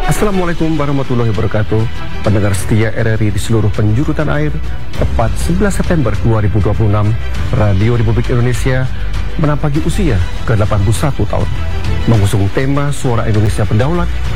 Assalamualaikum warahmatullahi wabarakatuh. Pendengar setia RRI di seluruh penjuru tanah air, tepat 11 September 2026, Radio Republik Indonesia menampaki usia ke-81 tahun. Mengusung tema Suara Indonesia Berdaulat